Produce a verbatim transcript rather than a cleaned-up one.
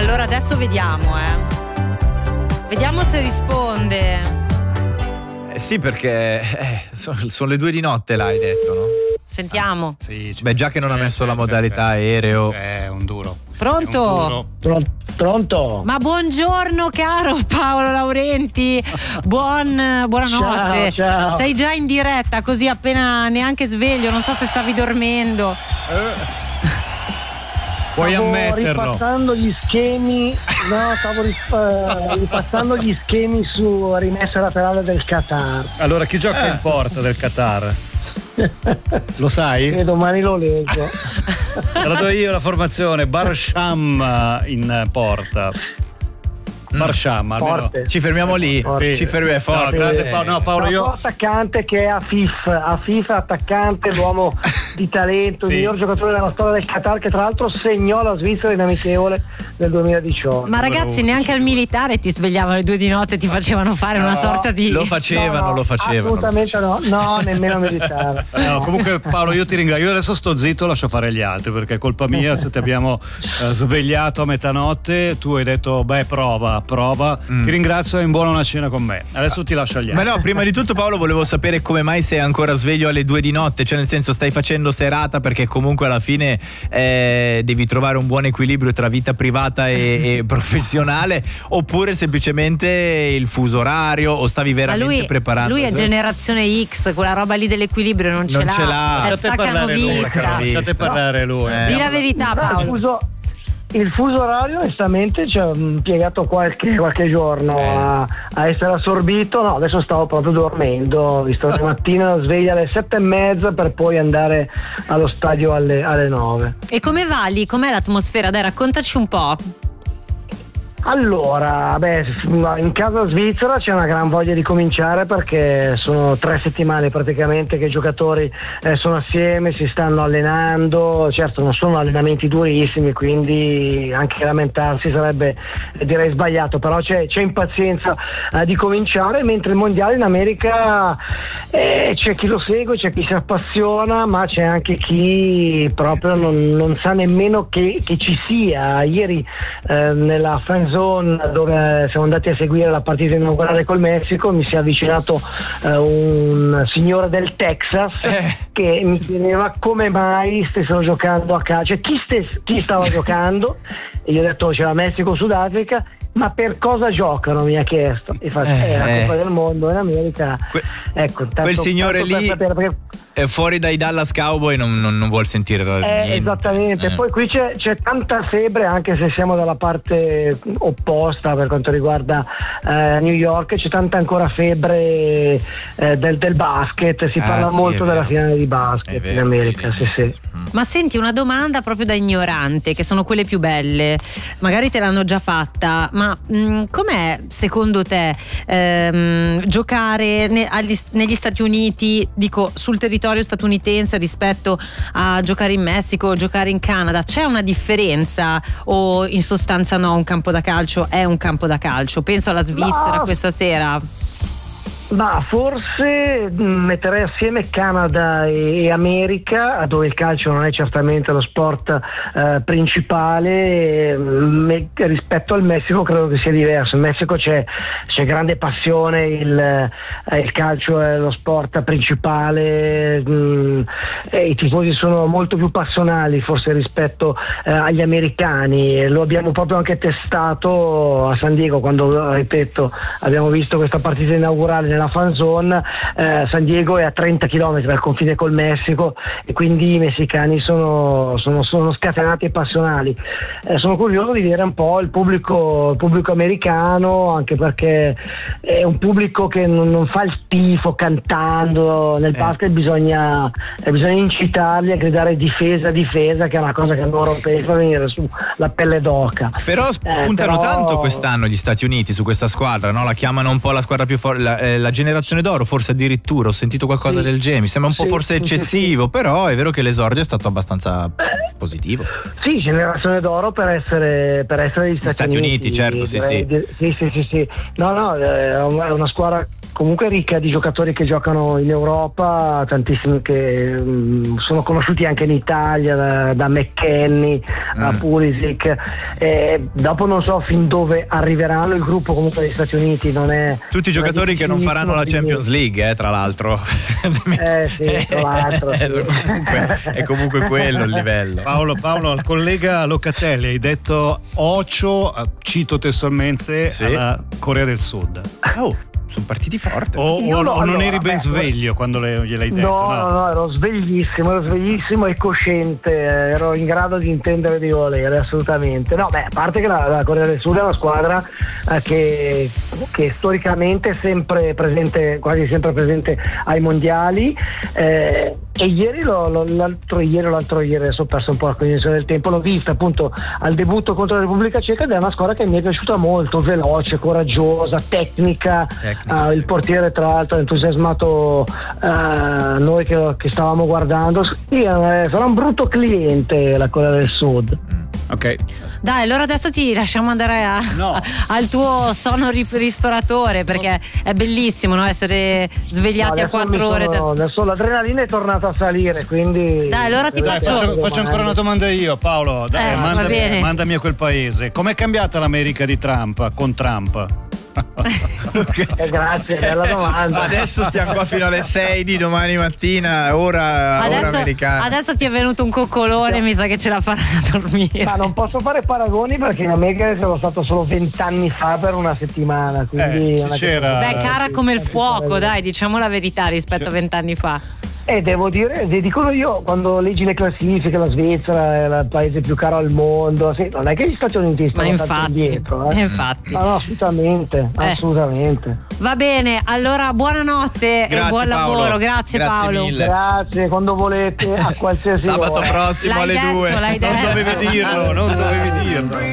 Allora adesso vediamo, eh. Vediamo se risponde. Eh sì, perché eh, sono, sono le due di notte, l'hai detto, no? Sentiamo. Ah, sì, Beh, già che non ha messo la modalità aereo. È un duro. Pronto? È un duro. Pronto? Ma buongiorno caro Paolo Laurenti. Buon, buonanotte. Ciao, ciao. Sei già in diretta, così appena neanche sveglio, non so se stavi dormendo. Eh. Puoi Stavo ammetterlo. ripassando gli schemi, no, stavo ris- ripassando gli schemi su rimessa laterale del Qatar. Allora, chi gioca in porta del Qatar? Lo sai? E domani lo leggo. Te la do io la formazione. Barsham in porta. Barsham, almeno. Forte. Ci fermiamo lì. Forte. Ci fermiamo, è No, forte. grande Pa- no, Paolo, No, io. attaccante che è Afif, Afif attaccante, l'uomo di talento, Sì. il miglior giocatore della storia del Qatar, che tra l'altro segnò la Svizzera in amichevole del duemiladiciotto. Ma ragazzi, neanche al militare ti svegliavano alle due di notte e ti facevano fare una sorta di. Lo facevano, No, no, lo facevano. assolutamente no, no, nemmeno militare. No, comunque Paolo, io ti ringrazio. Io adesso sto zitto, lascio fare gli altri, perché è colpa mia se ti abbiamo eh, svegliato a metanotte. Tu hai detto beh, prova, prova. Mm. Ti ringrazio e in buona una cena con me. Adesso ti lascio agli Ma altri. no, prima di tutto Paolo volevo sapere come mai sei ancora sveglio alle due di notte, cioè nel senso stai facendo serata perché comunque alla fine eh, devi trovare un buon equilibrio tra vita privata e, e professionale, oppure semplicemente il fuso orario, o stavi Ma veramente lui, preparando? lui è generazione X, quella roba lì dell'equilibrio non ce Non l'ha. ce l'ha. È Lasciate parlare lui, staccanovista. staccanovista. lasciate parlare lui. Eh. Di la verità, Il Paolo. fuso, il fuso orario onestamente ci ha impiegato qualche, qualche giorno Eh. a, a essere assorbito. No, adesso stavo proprio dormendo, visto che mattina sveglia alle sette e mezza per poi andare allo stadio alle, alle nove. E come va lì? Com'è l'atmosfera? Dai, raccontaci un po'. Allora, beh, in casa svizzera c'è una gran voglia di cominciare, perché sono tre settimane praticamente che i giocatori eh, sono assieme, si stanno allenando. Certo, non sono allenamenti durissimi, quindi anche lamentarsi sarebbe eh, direi sbagliato, però c'è, c'è impazienza eh, di cominciare, mentre il mondiale in America eh, c'è chi lo segue, c'è chi si appassiona, ma c'è anche chi proprio non, non sa nemmeno che, che ci sia. Ieri eh, nella fan zone dove siamo andati a seguire la partita inaugurale col Messico mi si è avvicinato eh, un signore del Texas Eh. che mi chiedeva come mai stessero giocando a calcio, chi, stes- chi stava giocando, e gli ho detto c'era Messico-Sudafrica. Ma per cosa giocano? Mi ha chiesto. Infatti, Eh, è la eh. Coppa del Mondo in America. Que- ecco, tanto, Quel signore tanto per lì sapere, perché è fuori dai Dallas Cowboy, non, non, non vuol sentire Eh, niente. esattamente, Eh. poi qui c'è, c'è tanta febbre, anche se siamo dalla parte opposta per quanto riguarda eh, New York, c'è tanta ancora febbre eh, del, del basket, si Ah, parla sì, molto è della vero. finale di È basket vero, in America, sì sì. Mm. Ma senti, una domanda proprio da ignorante, che sono quelle più belle, magari te l'hanno già fatta, ma mh, com'è secondo te ehm, giocare ne- agli- negli Stati Uniti, dico sul territorio statunitense, rispetto a giocare in Messico o giocare in Canada? C'è una differenza o in sostanza no, un campo da calcio è un campo da calcio? Penso alla Svizzera No. questa sera. Ma forse mh, metterei assieme Canada e, e America, dove il calcio non è certamente lo sport eh, principale. Me- rispetto al Messico credo che sia diverso. In Messico c'è, c'è grande passione, il, eh, il calcio è lo sport principale, mh, e i tifosi sono molto più passionali forse rispetto eh, agli americani. Lo abbiamo proprio anche testato a San Diego quando, ripeto, abbiamo visto questa partita inaugurale nella fan zone. eh, San Diego è a trenta chilometri dal confine col Messico e quindi i messicani sono, sono, sono scatenati e passionali. Eh, sono curioso di vedere un po' il pubblico, il pubblico americano, anche perché è un pubblico che non, non fa il tifo cantando. Nel Eh. basket bisogna, eh, bisogna incitarli a gridare difesa, difesa, che è una cosa che a loro fa venire su la pelle d'oca. Però Eh, puntano però- tanto quest'anno gli Stati Uniti su questa squadra, no? La chiamano un po' la squadra più forte, la, eh, la generazione d'oro, forse addirittura. Ho sentito qualcosa Sì. del genere. Mi sembra un po' Sì, forse sì, sì, eccessivo, però è vero che l'esordio è stato abbastanza positivo. Sì, generazione d'oro per essere, per essere gli Stati, Stati Uniti, certo, sì, direi. sì. Di- sì, sì, sì, sì. No, no, è una squadra comunque ricca di giocatori che giocano in Europa, tantissimi che mh, sono conosciuti anche in Italia, da, da McKennie mm. a Pulisic. E dopo non so fin dove arriveranno. Il gruppo comunque degli Stati Uniti non è tutti i giocatori che non faranno la Champions League, eh, tra l'altro. Eh sì, tra l'altro sì. è, comunque, è comunque quello il livello. Paolo, Paolo, al collega Locatelli hai detto ocio, cito testualmente, sì, alla Corea del Sud. Oh, sono partiti forte. O, o, no, o non allora, eri ben beh, sveglio quando le, gliel'hai detto? No, no, no, no, ero sveglissimo, ero sveglissimo e cosciente, ero in grado di intendere di volere, assolutamente. No, beh, a parte che la, la Corea del Sud è una squadra eh, che, che storicamente è sempre presente, quasi sempre presente ai mondiali. Eh, e ieri, lo, lo, l'altro ieri o l'altro ieri, adesso ho perso un po' la cognizione del tempo, l'ho vista appunto al debutto contro la Repubblica Ceca ed è una squadra che mi è piaciuta molto, veloce, coraggiosa, tecnica. tecnica uh, sì. Il portiere tra l'altro ha entusiasmato uh, noi che, che stavamo guardando. Sì, eh, sarà un brutto cliente la Corea del Sud. Mm. Ok. Dai, allora adesso ti lasciamo andare a, no. al tuo sonno ristoratore, perché no. è bellissimo, no? Essere svegliati no, a quattro ore. Sono, adesso l'adrenalina è tornata a salire, quindi. Dai, allora ti Dai, faccio. faccio, faccio ancora una domanda io, Paolo. Dai, eh, mandami, mandami a quel paese. Com'è cambiata l'America di Trump con Trump? eh, grazie, bella domanda. Adesso stiamo qua fino alle sei di domani mattina, ora, adesso, ora americana. Adesso ti è venuto un coccolone, mi sa che ce la farà a dormire. Ma non posso fare paragoni perché in America sono stato solo vent'anni fa per una settimana, quindi eh, c'era... Beh, cara come il fuoco, dai, diciamo la verità rispetto a vent'anni fa. E devo dire, dicono io, quando leggi le classifiche, la Svizzera è il paese più caro al mondo, sì, non è che gli Stati Uniti stanno Ma tanto infatti, indietro, eh. infatti. No, no, assolutamente, eh. assolutamente. Va bene, allora buonanotte grazie, e buon Paolo. lavoro, grazie, grazie Paolo. Mille. Grazie, quando volete, a qualsiasi Sabato ora. prossimo L'hai alle detto, due. l'hai Non detto. dovevi dirlo, non dovevi dirlo.